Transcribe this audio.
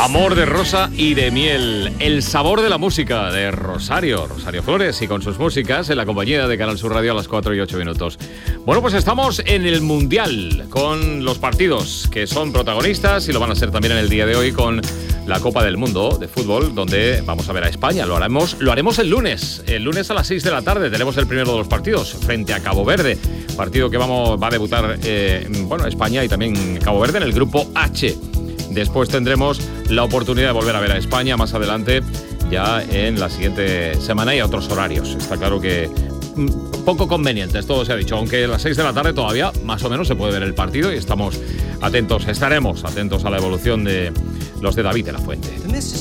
Amor de rosa y de miel, el sabor de la música de Rosario Flores y con sus músicas en la compañía de Canal Sur Radio a las 4 y 8 minutos. Bueno, pues estamos en el Mundial con los partidos que son protagonistas y lo van a ser también en el día de hoy con la Copa del Mundo de fútbol, donde vamos a ver a España. Lo haremos el lunes a las 6 de la tarde. Tenemos el primero de los partidos frente a Cabo Verde, partido que va a debutar España y también Cabo Verde en el grupo H. Después tendremos la oportunidad de volver a ver a España más adelante, ya en la siguiente semana y a otros horarios. Está claro que poco convenientes, todo se ha dicho, aunque a las 6 de la tarde todavía más o menos se puede ver el partido y estaremos atentos a la evolución de los de David de la Fuente.